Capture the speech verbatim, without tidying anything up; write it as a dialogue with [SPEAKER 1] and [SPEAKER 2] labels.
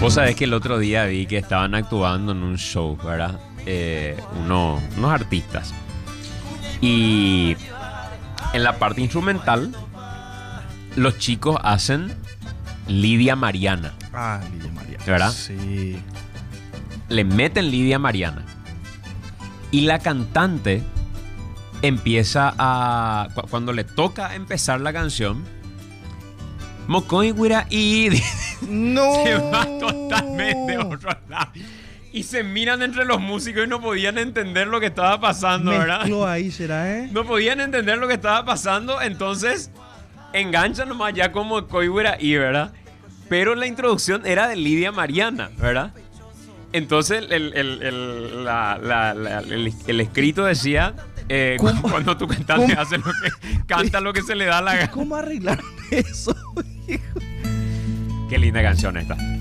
[SPEAKER 1] Vos sabés que el otro día vi que estaban actuando en un show, ¿verdad? Eh, uno- unos artistas. Y en la parte instrumental, los chicos hacen Lidia Mariana,
[SPEAKER 2] Ah, Lidia María.
[SPEAKER 1] ¿verdad?
[SPEAKER 2] Sí.
[SPEAKER 1] Le meten Lidia Mariana. Y la cantante empieza a... cu- Cuando le toca empezar la canción, Mocoy Guira y
[SPEAKER 2] No.
[SPEAKER 1] se va totalmente a otro lado. Y se miran entre los músicos y no podían entender lo que estaba pasando, ¿verdad?
[SPEAKER 2] Mezcló ahí, ¿será, eh?
[SPEAKER 1] No podían entender lo que estaba pasando, entonces enganchan nomás ya como Coihuera y, ¿verdad? Pero la introducción era de Lidia Mariana, ¿verdad? Entonces el, el, el, la- la- la- el- el escrito decía, eh,
[SPEAKER 2] ¿Cómo?
[SPEAKER 1] cuando tu cantante
[SPEAKER 2] ¿Cómo?
[SPEAKER 1] hace lo que, canta lo que se le da la gana.
[SPEAKER 2] ¿Cómo arreglaron eso?
[SPEAKER 1] Qué linda canción esta.